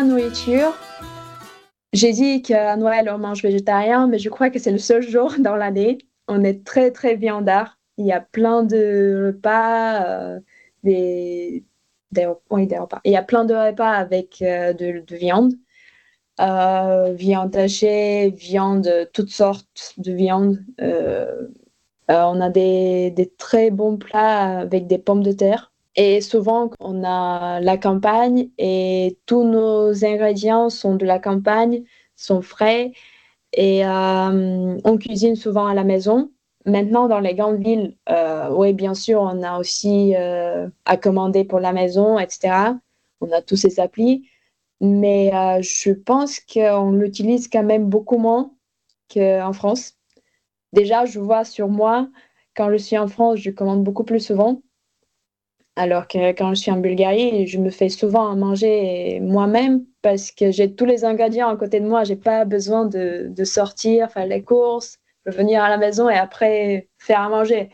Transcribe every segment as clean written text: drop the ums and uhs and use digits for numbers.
nourriture, j'ai dit qu'à Noël, on mange végétarien, mais je crois que c'est le seul jour dans l'année. On est très, très viandard. Il y a plein de repas, oui, des repas. Il y a plein de repas avec de viande. Viande hachée, viande, toutes sortes de viande. On a des très bons plats avec des pommes de terre. Et souvent, on a la campagne et tous nos ingrédients sont de la campagne, sont frais et on cuisine souvent à la maison. Maintenant, dans les grandes villes, oui, bien sûr, on a aussi à commander pour la maison, etc. On a tous ces applis, mais je pense qu'on l'utilise quand même beaucoup moins qu'en France. Déjà, je vois sur moi, quand je suis en France, je commande beaucoup plus souvent. Alors que quand je suis en Bulgarie, je me fais souvent à manger moi-même parce que j'ai tous les ingrédients à côté de moi. J'ai pas besoin de sortir, faire les courses, venir à la maison et après faire à manger.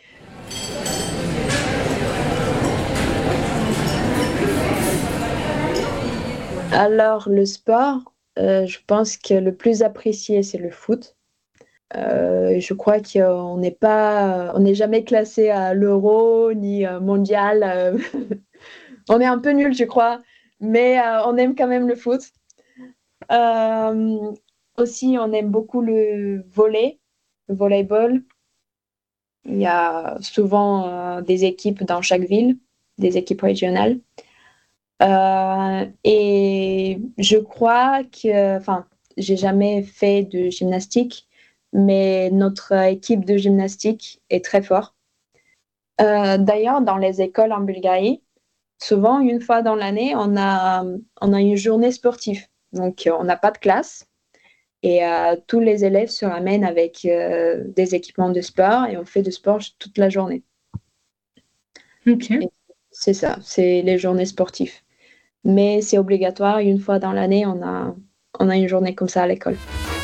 Alors, le sport, je pense que le plus apprécié, c'est le foot. Je crois on n'est jamais classé à l'Euro ni mondial. On est un peu nul, je crois, mais on aime quand même le foot. Euh, Aussi, on aime beaucoup le volleyball. Il y a souvent des équipes dans chaque ville, des équipes régionales. Et je crois que, enfin, j'ai jamais fait de gymnastique, mais notre équipe de gymnastique est très forte. D'ailleurs, dans les écoles en Bulgarie, souvent, une fois dans l'année, on a une journée sportive. Donc, on n'a pas de classe et tous les élèves se ramènent avec des équipements de sport et on fait du sport toute la journée. Ok. Et c'est ça, c'est les journées sportives. Mais c'est obligatoire, une fois dans l'année, on a une journée comme ça à l'école.